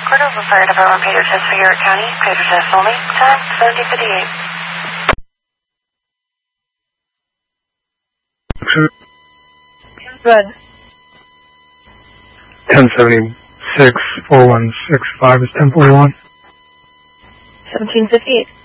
Cordova Fire Department, Pager Test for Garrett County. Pager Test only. Time 7058. Good. 1076-4165 is 1041. 1758.